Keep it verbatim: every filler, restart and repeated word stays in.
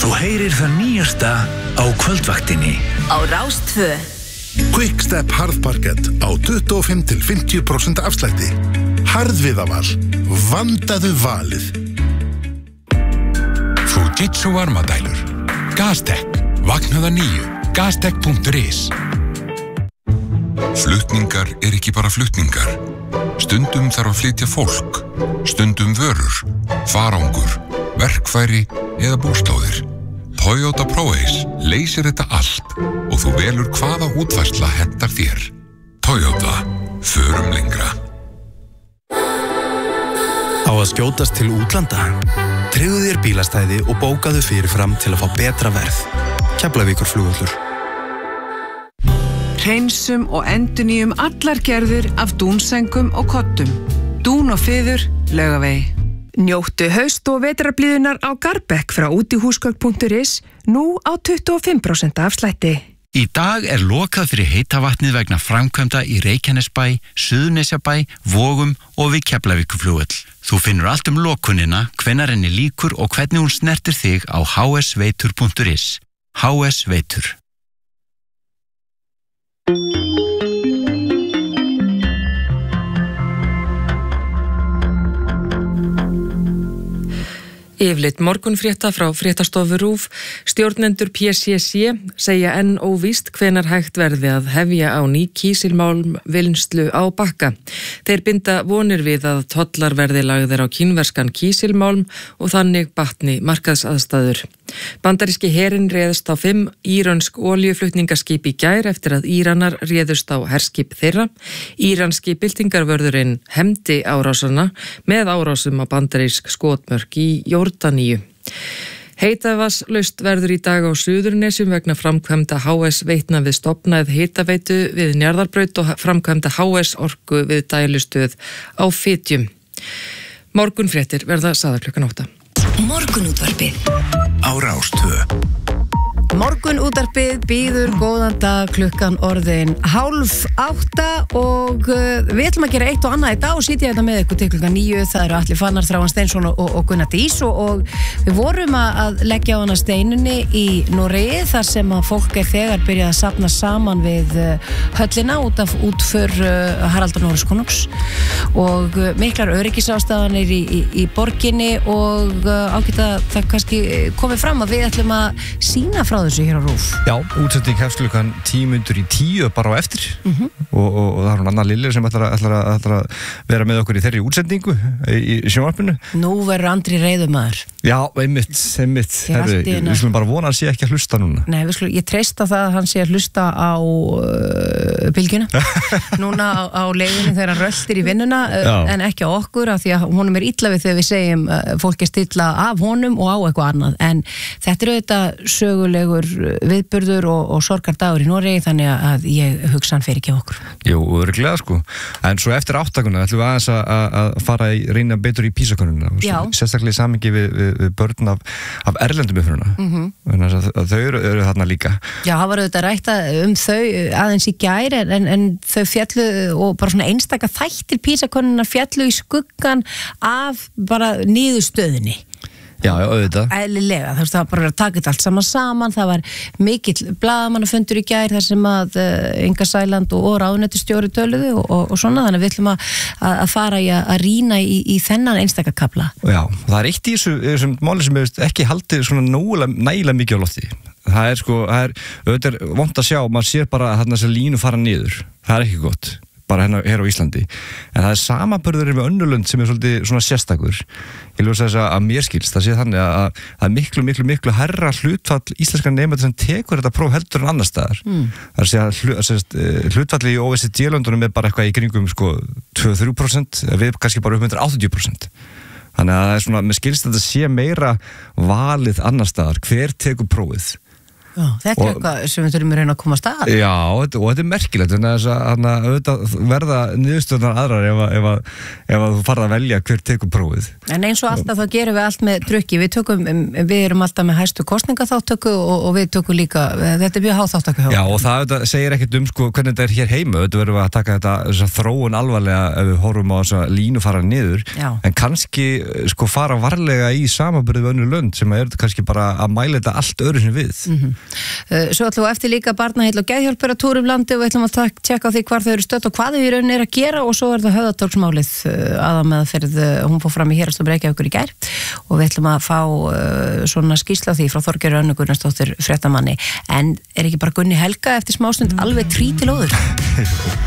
Þú heyrir það nýjasta á kvöldvaktinni. Á Rás tvö. Quickstep harðparkett á tuttugu og fimm til fimmtíu prósent afslætti. Harðviðaval. Vandaðu valið. Fujitsu varmadælur. Gaztek. Vaknaða nýju. Gaztek punktur is. Flutningar er ekki bara flutningar. Stundum þarf að flytja fólk. Stundum vörur, farangur, verkfæri eða búslóðir. Toyota ProAce leysir þetta allt og þú velur hvaða útfærsla hentar þér. Toyota. Förum lengra. Á að skjótast til útlanda? Tryggðu þér bílastæði og bókaðu fyrirfram til að fá betra verð. Keflavíkurflugvöllur. Hreinsum og endurnýjum allar gerðir af dúnsengum og kottum. Dún og fiður, Laugavegi. Njóttu haust- og vetrarblíðunar á Garbekk frá útihúsgögn punktur is nú á tuttugu og fimm prósent afslætti. Í dag er lokað fyrir heita vatnið vegna framkvæmda í Reykjanesbæ, Suðurnesjabæ, Vogum og við Keflavíkurflugvöll. Þú finnur allt um lokunina, hvenær henni líkur og hvernig hún snertir þig á h s veitur punktur is. H S Veitur. Yfirleitt morgunfrétta frá fréttastofu RÚV. Stjórnendur P C C segja enn óvíst hvenær hægt verði að hefja á ný kísilmálm vinnslu á Bakka. Þeir binda vonir við að tollar verði lagðir á kínverskan kísilmálm og þannig batni markaðsaðstæður. Bandaríski herinn réðust á fimm írönsk olíuflutningaskip í gær eftir að Íranar réðust á herskip þeirra. Íranski byltingarvörðurinn hefndi árásana með árásum á bandarísk skotmörk í Jórdaníu. Heitavaslaust verður í dag á Suðurnesjum vegna framkvæmda H S Veitna við stofnað hitaveitu við Njarðarbraut og framkvæmda H S Orku við dælustöð á Fitjum. Morgunfréttir verða sagðar klukkan átta. Morgunútvarpið Á Rás tvö. Morgunútvarpið býður góðan dag, klukkan orðin hálf átta og uh, við ætlum að gera eitt og annað í dag og sitja þetta með ykkur til klukkan níu. Það eru Atli Fannar, Þráinn Steinsson og, og Gunnar Dís og, og við vorum að leggja á hana steinunni í Noregi þar sem að fólk er þegar byrjað að safna saman við uh, höllina út af útför uh, Haraldar Noregs konungs og uh, miklar öryggisástafanir í, í, í borginni og uh, ágætt að það kannski komið fram að við ætlum að sína frá þessu hér á RÚV. Já, útsetting hefst klukkan tíu mínútur í tíu bara á eftir mm-hmm. og, og, og það er hún Anna Lilja sem ætlar að, ætlar, að, ætlar að vera með okkur í þeirri útsendingu í, í sjónvarpinu. Nú verður Andri reiðumaður. Já, einmitt, einmitt. Herri, við skulum bara vona að hann sé ekki að hlusta núna. Nei, við skulum, ég treysta það að hann sé að hlusta á uh, bylgjuna. Núna á, á leiðinu þegar hann röltir í vinnuna uh, en ekki á okkur af því að honum er illa við þegar við segjum uh, fólk er stilla af honum og á eitthvað annað. En þetta er auðvitað sögulegur viðburður og, og sorgardagur í Noregi þannig að ég hugsa hann fer ekki á okkur. Jú, örugglega sko. En svo eftir áttakuna ætlum við aðeins að, að fara í reyna betur í PISA-könnunina. Sérstaklega í samhengi við, við, við börn af, af erlendum uppruna. Mm-hmm. Þannig að, að þau eru, eru þarna líka. Já, það var auðvitað rætt um þau aðeins í gær en, en þau fjallu og bara svona einstaka þættir PISA-könnunina fjallu í skuggan af bara niðurstöðinni. Já, já, auðvitað. Eðlilega, þú veist, það var bara að taka þetta allt saman saman, það var mikill blaðamannafundur í gær þar sem að uh, Inga Sæland og, og ráðuneytisstjóri töluðu og, og, og svona, þannig að við ætlum að, að fara í að, að rýna í, í þennan einstakakafla. Já, það er eitt í þessu, þessum máli sem hefur ekki haldið svona nógulega, nægilega mikið á lofti. Það er sko, það er, auðvitað er vont að sjá, maður sér bara að þessa línu fara niður, það er ekki gott. Bara hérna hér á Íslandi. En það er samanburður með önnulönd sem er svolítið svona sérstakur. Ég ljósa þess að mér skilst, það sé þannig að það er miklu, miklu, miklu herra hlutfall íslenska nemendur sem tekur þetta próf heldur en annar staðar. Mm. Það er að segja hlutfalli í O E C D-löndunum er bara eitthvað í kringum sko tvö til þrjú prósent, við kannski bara upp undir áttatíu prósent. Þannig að það er svona, mér skilst að þetta sé meira valið annar staðar, hver tekur prófið. Já, þetta er eitthvað sem við þurfum að reyna að koma að stað. Já, og þetta er merkilegt þannig að þess að auðvitað verða niðurstöðnar aðrar ef, ef, ef að þú farð að velja hver tekur prófið. En eins og alltaf þá gerum við allt með drukki. Við tökum, við erum alltaf með hæstu kosningaþáttöku og, og við tökum líka, þetta er mjög háþáttöku hjá. Já, og það auðvitað segir ekkert um sko hvernig þetta er hér heima. Auðvitað verðum við að taka þetta þessa þróun alvarlega ef við horfum á þessa línu fara niður. Já. En kannski sko fara varlega í samanburði við önnur lönd sem er kannski bara að mæla þetta allt öðru sem við. Mm-hmm. Svo ætlum við eftir líka barnaheill og geðhjálpar að túrum landi og við ætlum að tjekka á því hvar þau eru stödd og hvað þau í rauninni er að gera og svo er það höfðatorgsmálið aðalmeðferð, hún fór fram í Héraðsdómi Reykjavíkur í gær og við ætlum að fá uh, svona skýrsla á því frá Þorgerði Önnu Gunnarsdóttur fréttamanni en er ekki bara Gunni Helga eftir smástund alveg trí til óður?